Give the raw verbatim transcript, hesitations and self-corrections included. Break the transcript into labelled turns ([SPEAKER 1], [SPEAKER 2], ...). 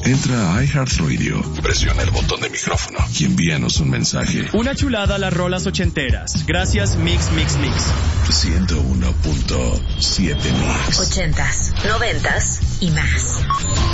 [SPEAKER 1] Entra a iHeartRadio, presiona el botón de micrófono y envíanos un mensaje.
[SPEAKER 2] Una chulada a las rolas ochenteras. Gracias, Mix, Mix, Mix.
[SPEAKER 1] ciento uno punto siete Mix.
[SPEAKER 3] Ochentas, noventas y más.